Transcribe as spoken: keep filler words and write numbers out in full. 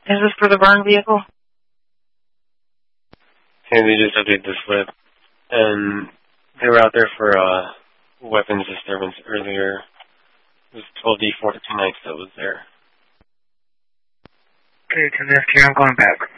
Is this for the burn vehicle? Hey, they just updated the slip. And they were out there for uh, weapons disturbance earlier. It was twelve D four two nights that was there. Okay, ten minutes here, I'm going back.